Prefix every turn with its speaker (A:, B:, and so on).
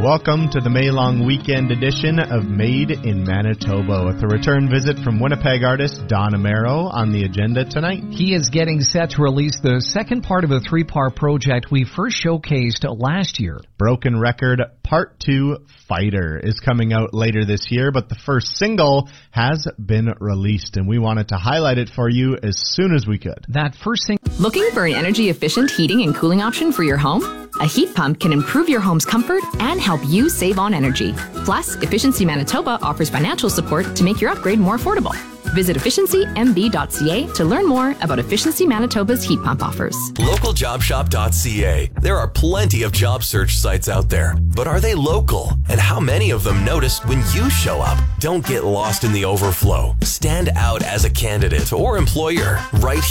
A: Welcome to the May Long Weekend edition of Made in Manitoba with a return visit from Winnipeg artist Don Amaro on the agenda tonight.
B: He is getting set to release the second part of a three-part project we first showcased last year.
A: Broken Record Part 2 Fighter is coming out later this year, but the first single has been released, and we wanted to highlight it for you as soon as we could.
B: That first single...
C: Looking for an energy-efficient heating and cooling option for your home? A heat pump can improve your home's comfort and help you save on energy. Plus, Efficiency Manitoba offers financial support to make your upgrade more affordable. Visit efficiencymb.ca to learn more about Efficiency Manitoba's heat pump offers.
D: Localjobshop.ca. There are plenty of job search sites out there, but are they local? And how many of them notice when you show up? Don't get lost in the overflow. Stand out as a candidate or employer right